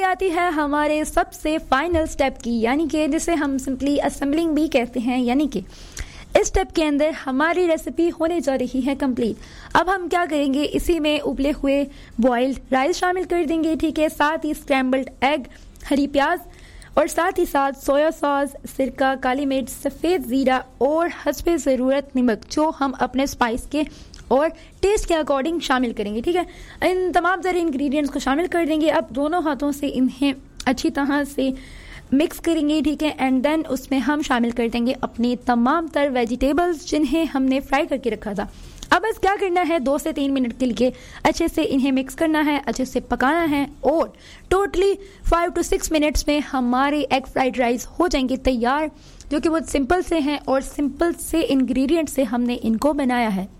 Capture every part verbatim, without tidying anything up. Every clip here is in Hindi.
आती है हमारे सबसे फाइनल स्टेप की, यानी कि जिसे हम सिंपली असेंबलिंग भी कहते हैं। यानी कि इस स्टेप के अंदर हमारी रेसिपी होने जा रही है कंप्लीट। अब हम क्या करेंगे, इसी में उबले हुए बॉइल्ड राइस शामिल कर देंगे, ठीक है। साथ ही स्क्रैम्बल्ड एग, हरी प्याज और साथ ही साथ सोया सॉस, सिरका, काली मिर्च, सफ़ेद ज़ीरा और हस्बे ज़रूरत नमक, जो हम अपने स्पाइस के और टेस्ट के अकॉर्डिंग शामिल करेंगे, ठीक है। इन तमाम सारे इंग्रेडिएंट्स को शामिल कर देंगे। अब दोनों हाथों से इन्हें अच्छी तरह से मिक्स करेंगे, ठीक है। एंड देन उसमें हम शामिल कर देंगे अपने तमाम तर वेजिटेबल्स जिन्हें हमने फ्राई करके रखा था। अब बस क्या करना है, दो से तीन मिनट के लिए अच्छे से इन्हें मिक्स करना है, अच्छे से पकाना है और totally five to six minutes में हमारे एग फ्राइड राइस हो जाएंगे तैयार, जो कि बहुत सिंपल से हैं और सिंपल से इंग्रेडिएंट से हमने इनको बनाया है।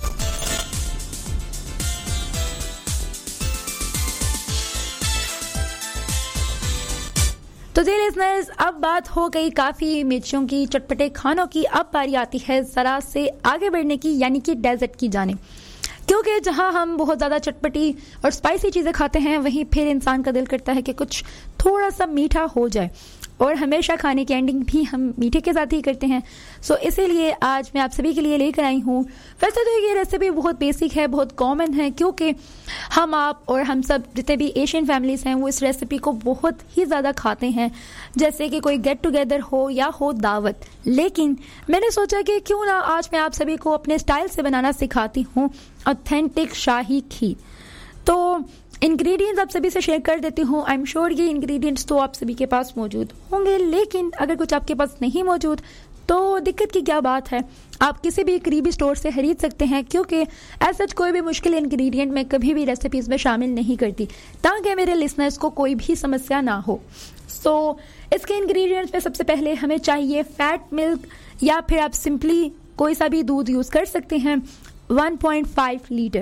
तो जी लिसनर्स, अब बात हो गई काफ़ी मिर्चों की, चटपटे खानों की। अब बारी आती है ज़रा से आगे बढ़ने की, यानी कि डेजर्ट की जाने। क्योंकि जहां हम बहुत ज़्यादा चटपटी और स्पाइसी चीज़ें खाते हैं, वहीं फिर इंसान का दिल करता है कि कुछ थोड़ा सा मीठा हो जाए, और हमेशा खाने की एंडिंग भी हम मीठे के साथ ही करते हैं। सो इसीलिए आज मैं आप सभी के लिए लेकर आई हूँ। वैसे तो ये रेसिपी बहुत बेसिक है, बहुत कॉमन है, क्योंकि हम आप और हम सब जितने भी एशियन फैमिलीज हैं वो इस रेसिपी को बहुत ही ज़्यादा खाते हैं, जैसे कि कोई गेट टुगेदर हो या हो दावत। लेकिन मैंने सोचा कि क्यों ना आज मैं आप सभी को अपने स्टाइल से बनाना सिखाती हूँ ऑथेंटिक शाही खीर। तो इंग्रेडिएंट्स आप सभी से शेयर कर देती हूँ। आई एम श्योर ये इंग्रेडिएंट्स तो आप सभी के पास मौजूद होंगे, लेकिन अगर कुछ आपके पास नहीं मौजूद तो दिक्कत की क्या बात है, आप किसी भी करीबी स्टोर से खरीद सकते हैं, क्योंकि ऐसा कोई भी मुश्किल इंग्रेडिएंट मैं कभी भी रेसिपीज में शामिल नहीं करती, ताकि मेरे लिसनर्स को कोई भी समस्या ना हो। सो so, इसके इंग्रेडिएंट्स में सबसे पहले हमें चाहिए फैट मिल्क, या फिर आप सिंपली कोई सा भी दूध यूज कर सकते हैं, वन पॉइंट फाइव लीटर।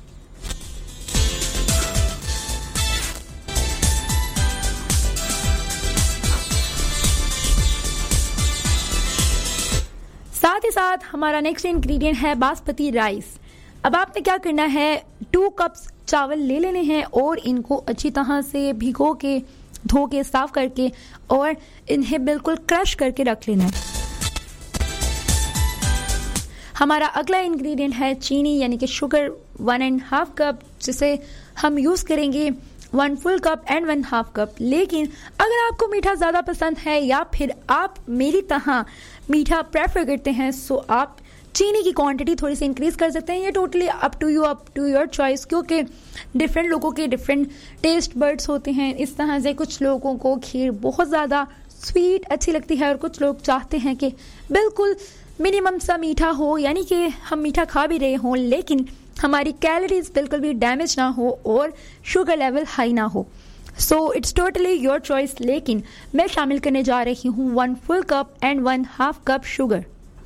साथ ही साथ हमारा नेक्स्ट इंग्रेडिएंट है बासमती राइस। अब आपने क्या करना है, टू कप्स चावल ले लेने हैं और इनको अच्छी तरह से भिगो के, धो के, साफ करके और इन्हें बिल्कुल क्रश करके रख लेना है। हमारा अगला इंग्रेडिएंट है चीनी, यानी कि sugar, one and half cup, जिसे हम यूज करेंगे one full cup and one half cup. लेकिन अगर आपको मीठा ज़्यादा पसंद है या फिर आप मेरी तरह मीठा प्रेफर करते हैं, सो आप चीनी की क्वांटिटी थोड़ी सी इंक्रीज कर सकते हैं। ये totally up to you, up to your choice, क्योंकि डिफरेंट लोगों के डिफरेंट टेस्ट बर्ड्स होते हैं। इस तरह से कुछ लोगों को खीर बहुत ज़्यादा स्वीट अच्छी लगती है और कुछ लोग चाहते हैं कि बिल्कुल मिनिमम सा मीठा हो, यानी कि हम मीठा खा भी रहे हों लेकिन हमारी कैलोरीज बिल्कुल भी डैमेज ना हो और शुगर लेवल हाई ना हो। So it's totally your choice. लेकिन मैं शामिल करने जा रही हूँ one full cup and one half cup sugar.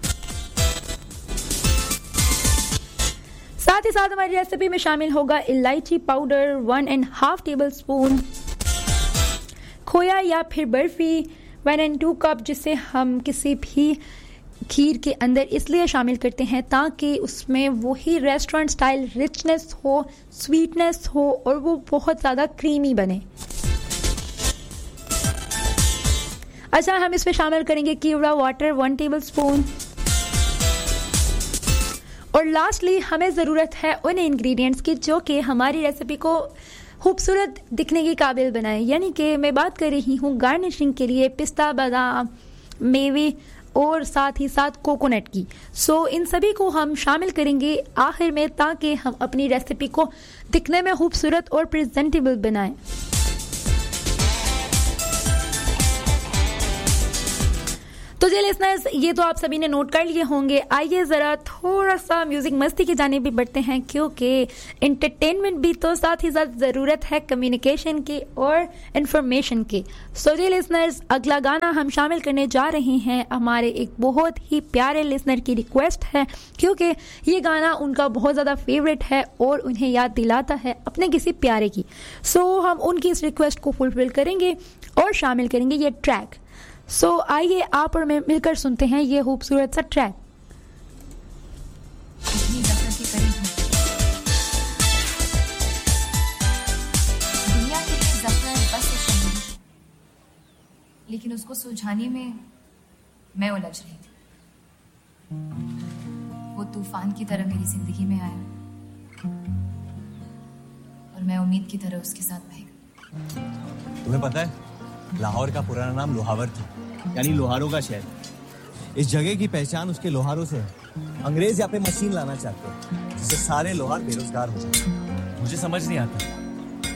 साथ ही साथ हमारी रेसिपी में शामिल होगा इलायची powder, one and half table spoon, खोया या फिर barfi, one and to cup, जिसे हम किसी भी खीर के अंदर इसलिए शामिल करते हैं ताकि उसमें वही रेस्टोरेंट स्टाइल रिचनेस हो, स्वीटनेस हो और वो बहुत ज़्यादा क्रीमी बने। अच्छा, हम इसमें शामिल करेंगे कीवड़ा वाटर, वन टेबल स्पून। और लास्टली हमें ज़रूरत है उन इंग्रेडिएंट्स की जो कि हमारी रेसिपी को खूबसूरत दिखने के काबिल बनाए, यानी कि मैं बात कर रही हूँ गार्निशिंग के लिए पिस्ता, बादाम, मेवे और साथ ही साथ कोकोनट की। सो so, इन सभी को हम शामिल करेंगे आखिर में, ताकि हम अपनी रेसिपी को दिखने में खूबसूरत और प्रेजेंटेबल बनाएं। तो जी लिसनर्स, ये तो आप सभी ने नोट कर लिए होंगे। आइए ज़रा थोड़ा सा म्यूजिक मस्ती की जाने भी बढ़ते हैं, क्योंकि इंटरटेनमेंट भी तो साथ ही साथ ज़रूरत है कम्युनिकेशन की और इन्फॉर्मेशन की। सो जी लिसनर्स, अगला गाना हम शामिल करने जा रहे हैं हमारे एक बहुत ही प्यारे लिसनर की रिक्वेस्ट है, क्योंकि ये गाना उनका बहुत ज़्यादा फेवरेट है और उन्हें याद दिलाता है अपने किसी प्यारे की। सो हम उनकी इस रिक्वेस्ट को फुलफिल करेंगे और शामिल करेंगे ये ट्रैक। सो so, आइए आप और मैं मिलकर सुनते हैं ये खूबसूरत सा ट्रैक। दुनिया के लिए जफर बस लेकिन उसको सुलझाने में मैं उलझ रही थी। वो तूफान की तरह मेरी जिंदगी में आया और मैं उम्मीद की तरह उसके साथ बह गई। तुम्हें पता है, लाहौर का पुराना नाम लोहावर था, यानी लोहारों का शहर। इस जगह की पहचान उसके लोहारों से है। अंग्रेज यहाँ पे मशीन लाना चाहते हैं जिससे सारे लोहार बेरोजगार हो जाए। मुझे समझ नहीं आता